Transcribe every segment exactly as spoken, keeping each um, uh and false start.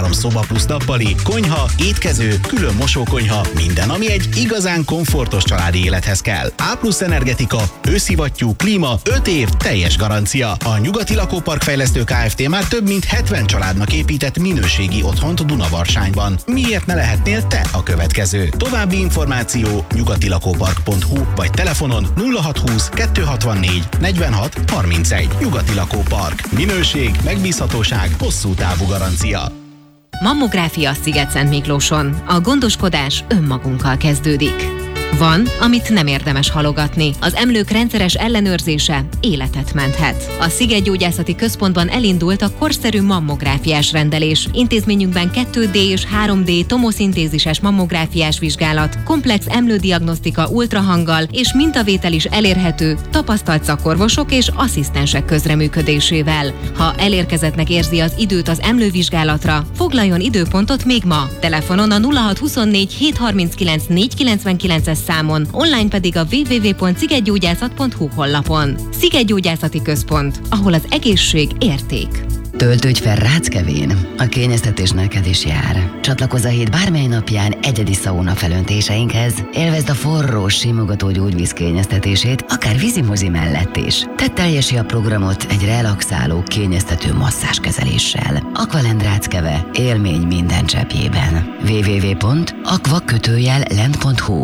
Három szoba plusz nappali, konyha, étkező, külön mosókonyha, minden, ami egy igazán komfortos családi élethez kell. A plusz energetika, őszivattyú, klíma, öt év, teljes garancia. A Nyugati Lakópark Fejlesztő Kft. Már több mint hetven családnak épített minőségi otthont Dunavarsányban. Miért ne lehetnél te a következő? További információ nyugatilakópark pont hu vagy telefonon nulla hatszázhúsz kettőszázhatvannégy negyvenhat harmincegy. Nyugati Lakópark. Minőség, megbízhatóság, hosszú távú garancia. Mammográfia Szigetszentmiklóson. A gondoskodás önmagunkkal kezdődik. Van, amit nem érdemes halogatni. Az emlők rendszeres ellenőrzése életet menthet. A Szigetgyógyászati Központban elindult a korszerű mammográfiás rendelés. Intézményünkben kettő dé és három dé tomoszintézises mammográfiás vizsgálat, komplex emlődiagnosztika ultrahanggal és mintavétel is elérhető tapasztalt szakorvosok és asszisztensek közreműködésével. Ha elérkezettnek érzi az időt az emlővizsgálatra, foglaljon időpontot még ma. Telefonon a nulla hatszázhuszonnégy hétszázharminckilenc négyszázkilencvenkilences számon, online pedig a double-u double-u double-u pont szigetgyógyászat pont hu honlapon. Szigetgyógyászati Központ, ahol az egészség érték. Töltődj fel Ráckevén, a kényeztetés neked is jár. Csatlakozz a hét bármely napján egyedi szauna felöntéseinkhez, élvezd a forró, simogató gyógyvíz kényeztetését, akár vízimozi mellett is. Tedd teljesi a programot egy relaxáló, kényeztető masszázskezeléssel. Aqualand Ráckeve, élmény minden cseppjében. double-u double-u double-u pont aqua kötőjel land pont hu.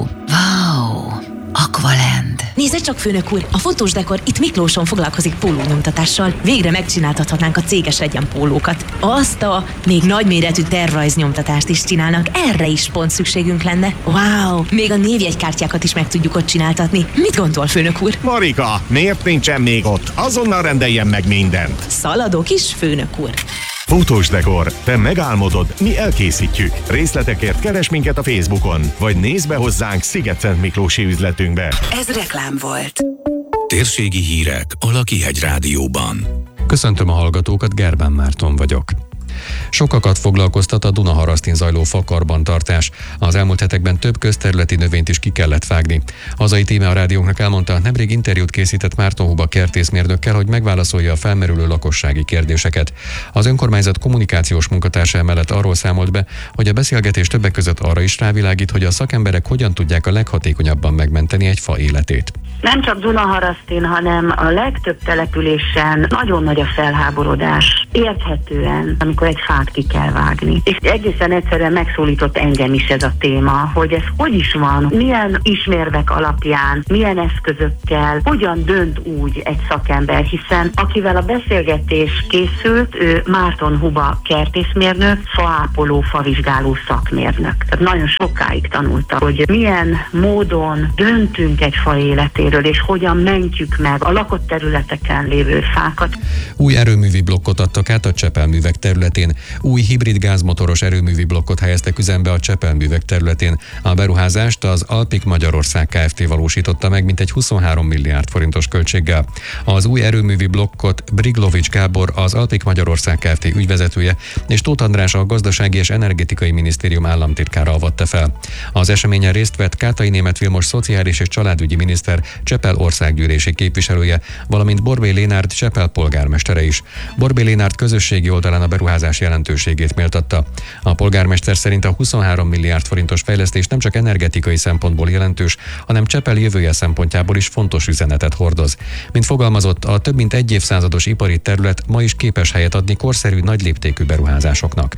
Wow! Aqualand. Nézze csak, főnök úr, a fotós dekor itt Miklóson foglalkozik pólónyomtatással. Végre megcsináltathatnánk a céges legyen pólókat. Azt a még nagyméretű tervrajznyomtatást is csinálnak, erre is pont szükségünk lenne. Wow! Még a névjegykártyákat is meg tudjuk ott csináltatni. Mit gondol, főnök úr? Marika, miért nincsen még ott? Azonnal rendeljen meg mindent. Szaladok is, főnök úr. Fotós dekor. Te megálmodod, mi elkészítjük. Részletekért keres minket a Facebookon, vagy nézd be hozzánk Szigetszentmiklósi üzletünkbe. Ez reklám volt. Térségi hírek a Lakihegy Rádióban. Köszöntöm a hallgatókat, Gerbán Márton vagyok. Sokakat foglalkoztat a Dunaharasztin zajló fakarbantartás. Az elmúlt hetekben több közterületi növényt is ki kellett vágni. Hazai tíme a rádiónknak elmondta, nemrég interjút készített Márton Huba kertészmérnökkel, hogy megválaszolja a felmerülő lakossági kérdéseket. Az önkormányzat kommunikációs munkatársa mellett arról számolt be, hogy a beszélgetés többek között arra is rávilágít, hogy a szakemberek hogyan tudják a leghatékonyabban megmenteni egy fa életét. Nem csak Dunaharasztin, hanem a legtöbb településen nagyon nagy a felháborodás. Érthetően, amikor egy fát ki kell vágni. És egészen egyszerűen megszólított engem is ez a téma, hogy ez hogy is van, milyen ismérvek alapján, milyen eszközökkel, hogyan dönt úgy egy szakember, hiszen akivel a beszélgetés készült, ő Márton Huba kertészmérnök, faápoló, favizsgáló szakmérnök. Tehát nagyon sokáig tanulta, hogy milyen módon döntünk egy fa életéről, és hogyan mentjük meg a lakott területeken lévő fákat. Új erőművi blokkot adtak át a Csepelművek területén. Új hibrid gázmotoros erőművi blokkot helyeztek üzembe a Csepelművek területén. A beruházást az Alpiq Magyarország Kft. Valósította meg mintegy huszonhárom milliárd forintos költséggel. Az új erőművi blokkot Briglovics Gábor, az Alpiq Magyarország Kft. Ügyvezetője, és Tóth András, a Gazdasági és Energetikai Minisztérium államtitkára avatta fel. Az eseményen részt vett Kátai Németh Vilmos szociális és családügyi miniszter, Csepel országgyűlési képviselője, valamint Borbély Lénárd Csepel polgármestere is. Borbély Lénárd közösségi oldalán a beruházás jelentőségét méltatta. A polgármester szerint a huszonhárom milliárd forintos fejlesztés nem csak energetikai szempontból jelentős, hanem Csepel jövője szempontjából is fontos üzenetet hordoz. Mint fogalmazott, a több mint egy évszázados ipari terület ma is képes helyet adni korszerű, nagyléptékű beruházásoknak.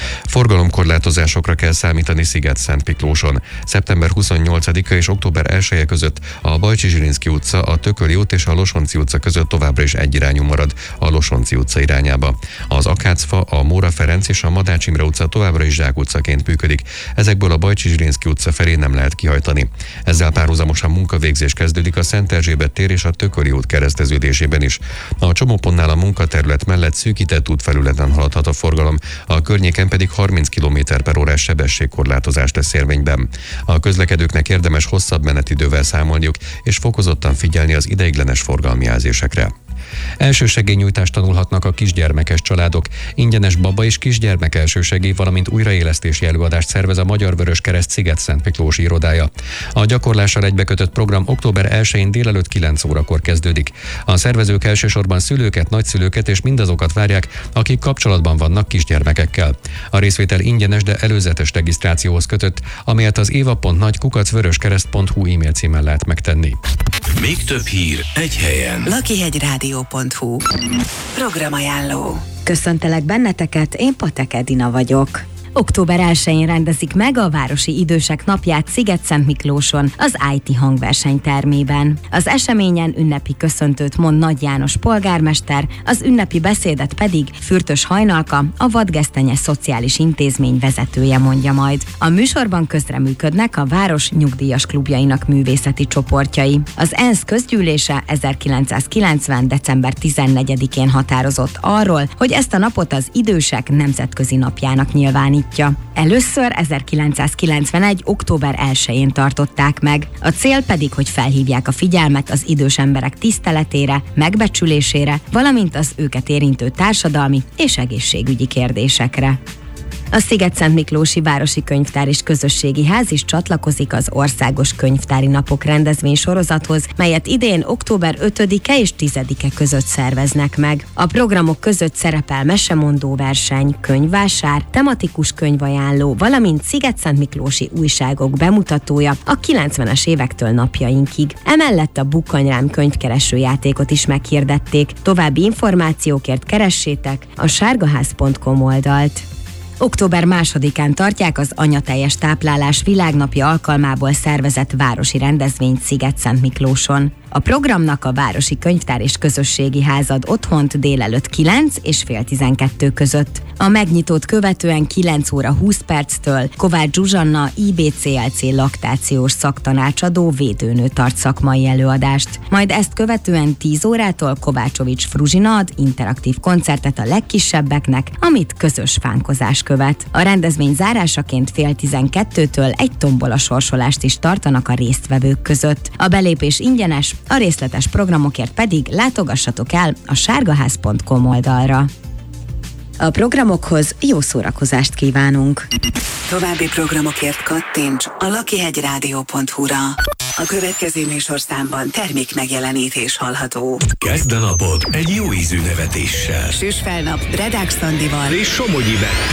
Forgalomkorlátozásokra kell számítani Szigetszentmiklóson. szeptember huszonnyolcadika és október elseje között a Bajcsy-Zsilinszky utca, a Tököli út és a Losonczy utca között továbbra is egyirányú marad a Losonczy utca irányába. Az Akácfa, a Móra Ferenc és a Madács Imre utca továbbra is zsákutcaként működik. Ezekből a Bajcsy-Zsilinszky utca felé nem lehet kihajtani. Ezzel párhuzamosan munkavégzés kezdődik a Szent Erzsébet tér és a Tököli út kereszteződésében is. A csomópontnál a munkaterület mellett szűkített útfelületen haladhat a forgalom, a környéken pedig harminc kilométer per órás sebességkorlátozás lesz érvényben. A közlekedőknek érdemes hosszabb menetidővel számolniuk és fokozottan figyelni az ideiglenes forgalmi jelzésekre. Elsősegélynyújtást tanulhatnak a kisgyermekes családok. Ingyenes baba és kisgyermek elsősegély, valamint újraélesztési előadást szervez a Magyar Vöröskereszt Sziget-Szentmiklósi irodája. A gyakorlással egybekötött program október elsején délelőtt kilenc órakor kezdődik. A szervezők elsősorban szülőket, nagyszülőket és mindazokat várják, akik kapcsolatban vannak kisgyermekekkel. A részvétel ingyenes, de előzetes regisztrációhoz kötött, amelyet az éva pont nagy kukac vöröskereszt pont hu e-mail címen lehet megtenni. Még több hír egy helyen. lakihegyrádió pont hu Programajánló. Köszöntelek benneteket, én Patek Edina vagyok. október elsején rendezik meg a Városi Idősek Napját Sziget-Szentmiklóson, az i té hangverseny termében. Az eseményen ünnepi köszöntőt mond Nagy János polgármester, az ünnepi beszédet pedig Fürtös Hajnalka, a Vadgesztenye Szociális Intézmény vezetője mondja majd. A műsorban közreműködnek a város nyugdíjas klubjainak művészeti csoportjai. Az ENSZ közgyűlése ezerkilencszázkilencven. december tizennegyedikén határozott arról, hogy ezt a napot az idősek nemzetközi napjának nyilvánít. Először ezerkilencszázkilencvenegy. október elsején tartották meg. A cél pedig, hogy felhívják a figyelmet az idős emberek tiszteletére, megbecsülésére, valamint az őket érintő társadalmi és egészségügyi kérdésekre. A Sziget-Szentmiklósi Városi Könyvtár és Közösségi Ház is csatlakozik az Országos Könyvtári Napok rendezvény sorozathoz, melyet idén október ötödike és tizedike között szerveznek meg. A programok között szerepel mesemondó verseny, könyvvásár, tematikus könyvajánló, valamint sziget-szentmiklósi újságok bemutatója a kilencvenes évektől napjainkig. Emellett a Bukkanyrám könyvkereső játékot is meghirdették. További információkért keressétek a sárgaház pont com oldalt. október másodikán tartják az Anyateljes Táplálás Világnapja alkalmából szervezett városi rendezvényt Sziget-Szentmiklóson. A programnak a Városi Könyvtár és Közösségi Ház ad otthont délelőtt kilenc és fél tizenkettő között. A megnyitót követően kilenc óra húsz perctől Kovács Zsuzsanna i bé cé el cé laktációs szaktanácsadó védőnő tart szakmai előadást. Majd ezt követően tíz órától Kovácsovics Fruzsina ad interaktív koncertet a legkisebbeknek, amit közös fánkozás követ. A rendezvény zárásaként fél tizenkettőtől egy tombola sorsolást is tartanak a résztvevők között. A belépés ingyenes, a részletes programokért pedig látogassatok el a sárgaház pont com oldalra. A programokhoz jó szórakozást kívánunk! További programokért kattints a lakihegyrádió pont hu-ra. A következő műsorszámban termék megjelenítés hallható. Kezd a napod egy jó ízű nevetéssel. Süss fel nap Redák Szandival és Somogyi Bettivel.